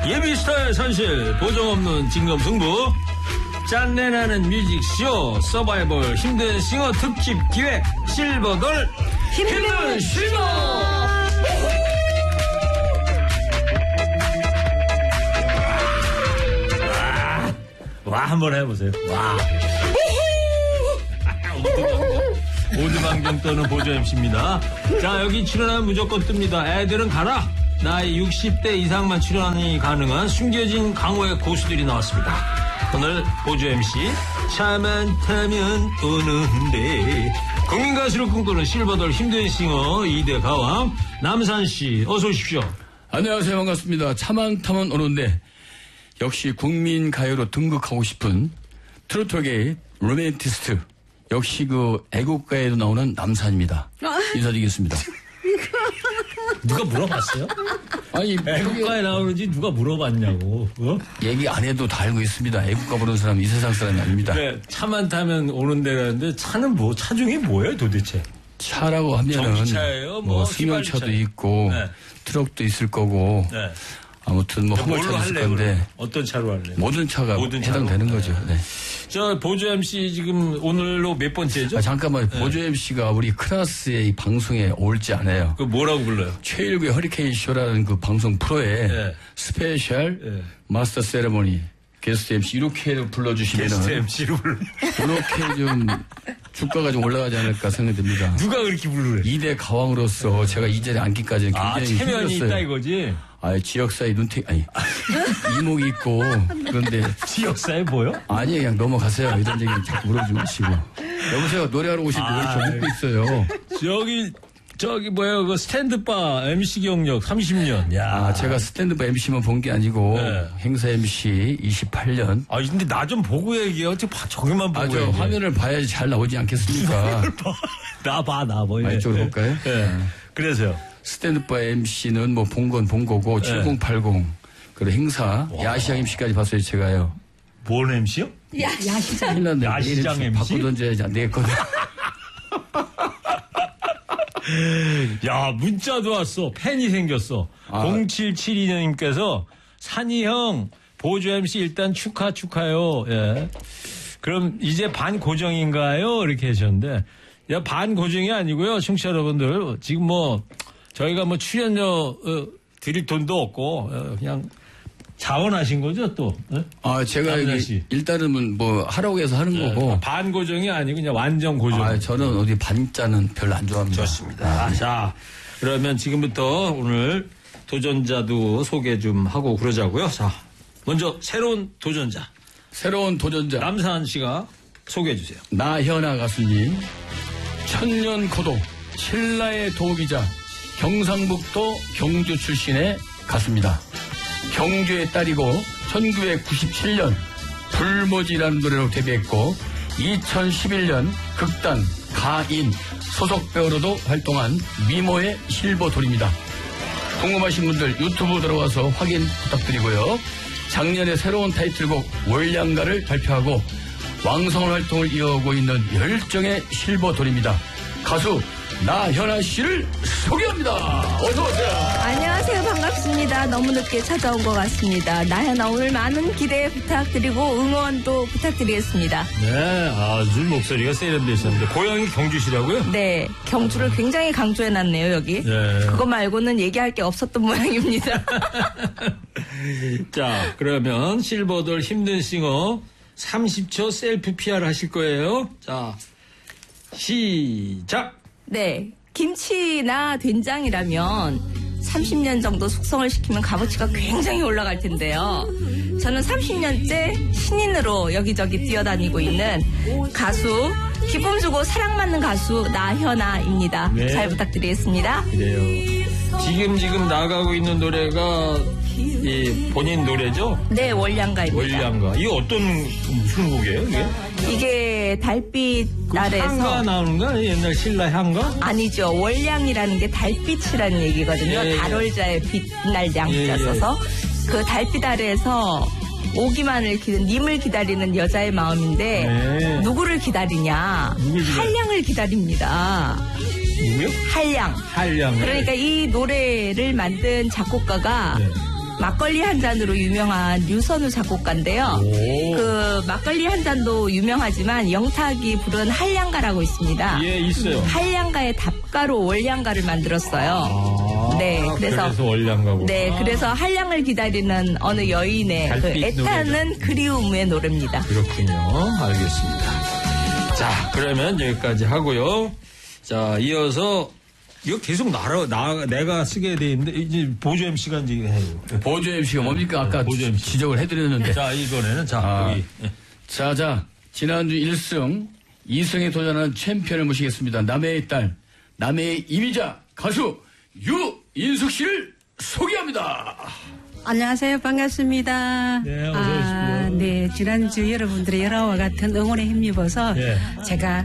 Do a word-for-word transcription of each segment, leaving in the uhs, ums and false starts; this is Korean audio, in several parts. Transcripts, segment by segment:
예비스타의 산실 보정 없는 진검승부 짠내나는 뮤직쇼 서바이벌 힘든 싱어 특집 기획 실버돌 힘든 싱어. 와, 와 한번 해보세요. 와. 오드방정 떠는 보조 엠씨입니다. 자, 여기 출연하면 무조건 뜹니다. 애들은 가라. 나이 육십 대 이상만 출연이 가능한 숨겨진 강호의 고수들이 나왔습니다. 오늘 보조 엠씨 차만 타면 오는데 국민 가수를 꿈꾸는 실버돌 힘든 싱어 이 대 가왕 남산씨 어서 오십시오. 안녕하세요. 반갑습니다. 차만 타면 오는데 역시 국민 가요로 등극하고 싶은 트로트계의 로맨티스트 역시 그 애국가에도 나오는 남산입니다. 인사드리겠습니다. 누가 물어봤어요? 아니 애국가에 나오는지 누가 물어봤냐고. 어? 얘기 안 해도 다 알고 있습니다. 애국가 부르는 사람 이 세상 사람이 아닙니다. 네, 차만 타면 오는 데라는데 차는 뭐 차 중에 뭐예요 도대체? 차라고 하면은 전기차예요? 뭐, 뭐 승용차도 휘발유차예요? 있고 네. 트럭도 있을 거고 네. 아무튼 뭐 화물차도 있을 할래요, 건데 그러면? 어떤 차로 할래요? 모든 차가 모든 해당되는 차로? 거죠. 네. 저 보조 엠씨 지금 오늘로 몇 번째죠? 아, 잠깐만 네. 보조 엠씨가 우리 클라스의 이 방송에 올지 않아요. 그 뭐라고 불러요? 최일구의 허리케인 쇼라는 그 방송 프로에 네. 스페셜 네. 마스터 세레모니 게스트 엠씨 이렇게 불러주시면은 게스트 엠씨로 불러. 이렇게 좀 주가가 좀 올라가지 않을까 생각됩니다. 누가 그렇게 부르래? 이 대 가왕으로서 제가 이 자리에 앉기까지는 아, 굉장히 체면이 힘들었어요. 있다 이거지? 아, 지역사회 눈탱이 아니 이목이 있고 그런데 지역사회 뭐요? 아니 그냥 넘어가세요. 이런 얘기 자꾸 물어보지 마시고. 여보세요. 노래하러 오신 분 왜 이렇게 웃고 있어요? 저기 저기 뭐야 그 스탠드바 엠씨 경력 삼십 년. 야, 아, 제가 스탠드업 엠씨만 본 게 아니고 네. 행사 엠씨 이십팔 년. 아 근데 나 좀 보고 얘기해. 어떻게 봐, 저기만 보고 아, 저 얘기해. 화면을 봐야지 잘 나오지 않겠습니까? 나 봐, 나 뭐. 아, 이쪽으로 볼까요? 예. 그래서요. 스탠드업 엠씨는 뭐 본 건 본 거고 칠공팔공 그리고 행사 야시장 엠씨까지 봤어요 제가요. 뭔 엠씨요? 야, 야시장. 핀란드 야시장 엠씨? 바꿔던져야지 안 되겠거든. 야, 문자도 왔어. 팬이 생겼어. 아. 공칠칠이 년님께서 산이 형 보조 엠씨 일단 축하 축하요. 예. 그럼 이제 반 고정인가요? 이렇게 하셨는데 야, 반 고정이 아니고요. 청취자 여러분들 지금 뭐 저희가 뭐 출연료 어, 드릴 돈도 없고 어, 그냥 자원하신 거죠 또. 어? 아, 제가 남자 여기 씨. 일단은 뭐 하라고 해서 하는 거고. 반 고정이 아니고 그냥 완전 고정. 아, 저는 어디 반자는 별로 안 좋아합니다. 좋습니다. 아, 자, 그러면 지금부터 오늘 도전자도 소개 좀 하고 그러자고요. 자, 먼저 새로운 도전자 새로운 도전자 남산 씨가 소개해 주세요. 나현아 가수님. 천년 고독 신라의 도기자 경상북도 경주 출신의 가수입니다. 경주의 딸이고 천구백구십칠 년 불모지라는 노래로 데뷔했고 이천십일 년 극단 가인 소속 배우로도 활동한 미모의 실버돌입니다. 궁금하신 분들 유튜브 들어와서 확인 부탁드리고요. 작년에 새로운 타이틀곡 월량가를 발표하고 왕성한 활동을 이어오고 있는 열정의 실버돌입니다. 가수 나현아 씨를 소개합니다. 어서 오세요. 안녕하세요. 반갑습니다. 너무 늦게 찾아온 것 같습니다. 나현아 오늘 많은 기대 부탁드리고 응원도 부탁드리겠습니다. 네, 아주 목소리가 세련되셨는데 고향이 경주시라고요? 네, 경주를 굉장히 강조해놨네요 여기. 네. 그거 말고는 얘기할 게 없었던 모양입니다. 자, 그러면 실버돌 힘든 싱어 삼십 초 셀프 피아르 하실 거예요. 자, 시작. 네, 김치나 된장이라면 삼십 년 정도 숙성을 시키면 값어치가 굉장히 올라갈 텐데요. 저는 삼십 년째 신인으로 여기저기 뛰어다니고 있는 가수, 기쁨 주고 사랑받는 가수 나현아입니다. 네. 잘 부탁드리겠습니다. 그래요. 지금 지금 나가고 있는 노래가 이 본인 노래죠? 네, 월량가입니다. 월량가. 이게 어떤 무슨 곡이에요? 이게? 이게 달빛 향가 아래서 나오는 거 옛날 신라 향가? 아니죠. 월량이라는 게 달빛이라는 얘기거든요. 예, 예. 달월자의 빛날 양자 예, 예. 써서 그 달빛 아래에서 오기만을 기, 님을 기다리는 여자의 마음인데 네. 누구를 기다리냐? 누굴 기다려? 한량을 기다립니다. 누구요? 한량. 한량. 그러니까 이 노래를 만든 작곡가가 네. 막걸리 한 잔으로 유명한 류선우 작곡가인데요. 오. 그 막걸리 한 잔도 유명하지만 영탁이 부른 한량가라고 있습니다. 예, 있어요. 한량가의 답가로 월량가를 만들었어요. 아, 네, 그래서, 그래서 월량가고. 네, 그래서 한량을 기다리는 어느 여인의 그 달빛 애타는 노래죠. 그리움의 노래입니다. 그렇군요. 알겠습니다. 자, 그러면 여기까지 하고요. 자, 이어서 이거 계속 나라, 나, 내가 쓰게 돼 있는데, 이제 보조 엠씨가 이제 해요. 보조 엠씨가 뭡니까? 아까 보조 엠씨. 지적을 해드렸는데. 자, 이번에는, 자, 아, 여기. 자, 자. 지난주 일 승, 이 승에 도전하는 챔피언을 모시겠습니다. 남해의 딸, 남해의 이미자 가수 유인숙 씨를 소개합니다. 안녕하세요. 반갑습니다. 네, 어서 아, 오십시오. 네. 지난주 여러분들의 열화와 같은 응원에 힘입어서 네. 제가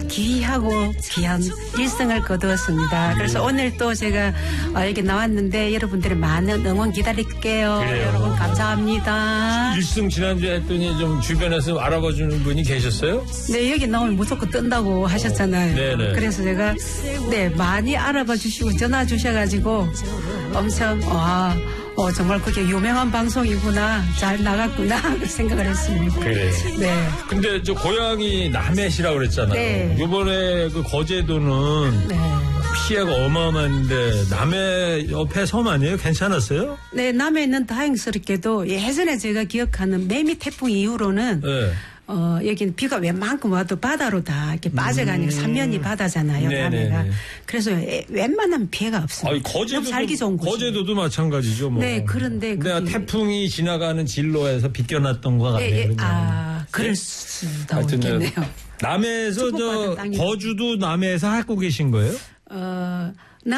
귀하고 귀한 일 승을 거두었습니다. 그래서 오늘 또 제가 어, 여기 나왔는데 여러분들의 많은 응원 기다릴게요. 그래요. 여러분 감사합니다. 일 승 지난주에 했더니 좀 주변에서 알아봐 주는 분이 계셨어요? 네, 여기 나오면 무조건 뜬다고 하셨잖아요. 네네. 그래서 제가 네, 많이 알아봐 주시고 전화 주셔가지고 엄청 와, 어, 정말 그게 유명한 방송이구나, 잘 나갔구나 생각을 했습니다. 그래. 네. 근데 저 고향이 남해시라고 그랬잖아요. 네. 요번에 그 거제도는 네. 피해가 어마어마한데 남해 옆에 섬 아니에요? 괜찮았어요? 네, 남해는 다행스럽게도 예전에 제가 기억하는 매미 태풍 이후로는 네. 어, 여기는 비가 웬만큼 와도 바다로 다 이렇게 빠져가니까 삼면이 바다잖아요, 네네네. 남해가. 그래서 에- 웬만한 피해가 없습니다. 아니, 거제도도, 살기 좋은 곳이에요. 거제도도 마찬가지죠, 뭐. 네, 그런데 근데 거기- 태풍이 지나가는 진로에서 비껴났던 것 같네요. 예, 예. 그냥. 아, 그럴 수도 하여튼 있겠네요. 남해에서 저 축복받은 땅이죠. 거주도 남해에서 하고 계신 거예요? 어,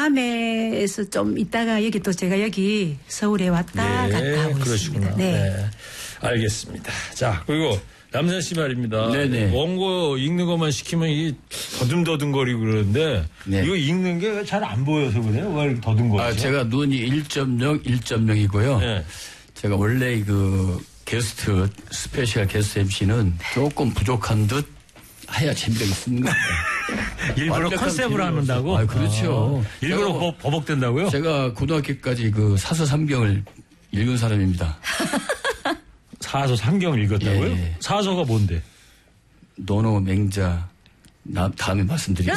남해에서 좀 있다가 여기 또 제가 여기 서울에 왔다 갔다 하고 그러시구나. 있습니다. 네. 네. 알겠습니다. 자, 그리고 남산 씨 말입니다. 네네. 원고 읽는 것만 시키면 이게 더듬더듬거리고 그러는데 네. 이거 읽는 게 잘 안 보여서 그래요? 왜 이렇게 더듬거리죠? 아, 제가 눈이 일 점 영, 일 점 영이고요. 네. 제가 원래 그 게스트, 스페셜 게스트 엠씨는 조금 부족한 듯 해야 재미가 있습니다. 일부러 완벽한 컨셉으로 재미가 한다고? 없어요. 아, 그렇죠. 아, 일부러 제가- 버, 버벅된다고요? 제가 고등학교까지 그 사서 삼경을 읽은 사람입니다. 사서 삼경 읽었다고요? 예, 예. 사서가 뭔데? 노노 맹자 나 다음에 말씀드릴게요.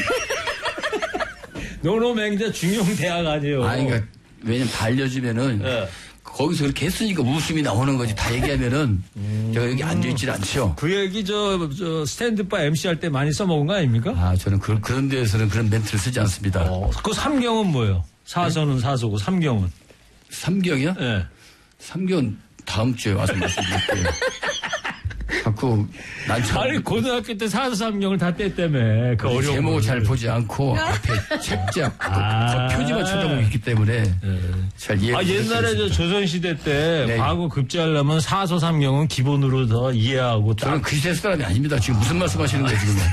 노노맹자 중용대학 아니에요. 아니 그러니까 왜냐면 다 알려주면은 예. 거기서 그렇게 했으니까 웃음이 나오는 거지. 다 얘기하면은 제가 여기 앉아있질 않죠. 그 얘기 저, 저 스탠드바 엠씨 할 때 많이 써먹은 거 아닙니까? 아 저는 그, 그런 데에서는 그런 멘트를 쓰지 않습니다. 어, 그 삼경은 뭐예요? 사서는 사서고 삼경은? 삼경이요? 예. 삼경 다음 주에 와서 말씀드릴게요. 자꾸 난처럼 아니 고등학교 때 사서 삼경을 다 뗐다며. 그 어려운 제목을 잘 거를. 보지 않고 앞에 책자 그, 아. 그 표지만 쳐다보고 있기 때문에 잘 이해. 아 옛날에 저 조선시대 때 네. 과거 급제하려면 사서 삼경은 기본으로 더 이해하고 딱 저는 그 시대 사람이 아닙니다. 지금 무슨 말씀하시는 거예요 지금?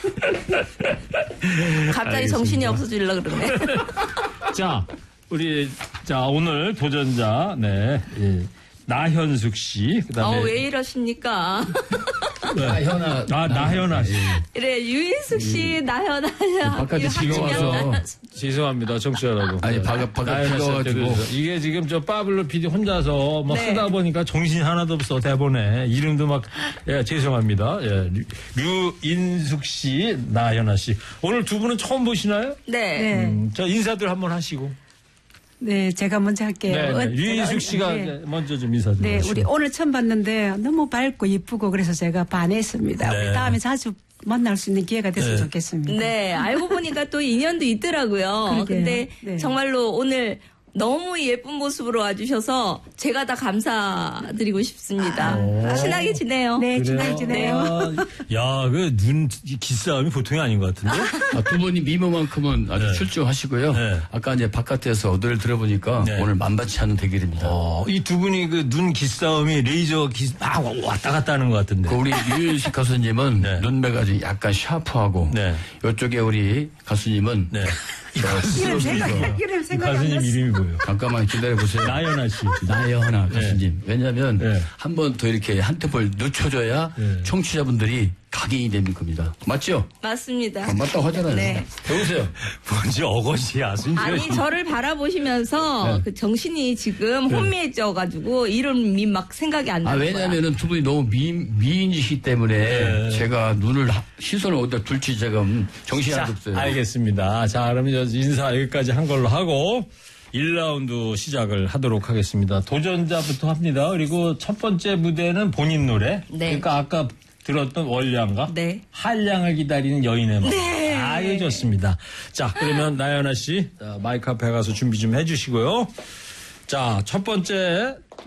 갑자기 정신이 없어지려고 그러네. 자, 우리, 자, 오늘 도전자, 네, 예, 나현숙 씨, 그 다음에. 어, 왜 이러십니까? 나현아. 아, 나현아 씨. 그래, 유인숙 씨, 나현아. 바깥에 비가 와서. 죄송합니다, 청취자 여러분. 아니, 바깥- 바깥 나현아 비가 씨한테 와가지고. 그래서 이게 지금 저 파블로 피디 혼자서 막 네. 쓰다 보니까 정신이 하나도 없어, 대본에. 이름도 막, 예, 죄송합니다. 예, 류, 류인숙 씨, 나현아 씨. 오늘 두 분은 처음 보시나요? 네. 네. 음, 저 인사들 한번 하시고. 네, 제가 먼저 할게요. 네, 어, 네. 류인숙 제가- 씨가 네. 먼저 좀 인사 좀 네, 하시고. 우리 오늘 처음 봤는데 너무 밝고 이쁘고 그래서 제가 반했습니다. 네. 우리 다음에 자주 만날 수 있는 기회가 됐으면 네. 좋겠습니다. 네, 알고 보니까 또 인연도 있더라고요. 그러게요. 근데 네. 정말로 오늘 너무 예쁜 모습으로 와주셔서 제가 다 감사드리고 싶습니다. 친하게 지내요. 네, 친하게 지내요. 아, 야, 그 눈 기싸움이 보통이 아닌 것 같은데? 아, 두 분이 미모만큼은 아주 네. 출중하시고요. 네. 아까 이제 바깥에서 어들 들어보니까 네. 오늘 만만치 않은 대결입니다. 어, 이 두 분이 그 눈 기싸움이 레이저 기, 막 왔다 갔다 하는 것 같은데. 그 우리 유윤식 가수님은 네. 눈매가 좀 약간 샤프하고 네. 이쪽에 우리 가수님은 네. 이름 생각, 이름 생각 안 가수님 났어. 이름이 뭐예요? 잠깐만 기다려보세요. 나연아 씨. 나연아 가수님. 왜냐하면 네. 한 번 더 이렇게 한 템포를 늦춰줘야 네. 청취자분들이 각인이 된 겁니다. 맞죠? 맞습니다. 아, 맞다고 하잖아요. 네. 배우세요. 뭔지 어거지야, 순지현 아니 씨. 저를 바라보시면서 네. 그 정신이 지금 혼미해져가지고 이름이 막 생각이 안 아, 나는 거야. 왜냐면은 두 분이 너무 미, 미인이시기 때문에 네. 제가 눈을, 하- 시선을 어디다 둘지 지금 정신이 안 자, 없어요. 알겠습니다. 자, 그러면 저 인사 여기까지 한 걸로 하고 일 라운드 시작을 하도록 하겠습니다. 도전자부터 합니다. 그리고 첫 번째 무대는 본인 노래. 네. 그러니까 아까 들었던 원량가. 네. 한량을 기다리는 여인의 마음. 네. 아유, 좋습니다. 자, 그러면 나연아 씨, 자, 마이크 앞에 가서 준비 좀 해주시고요. 자, 첫 번째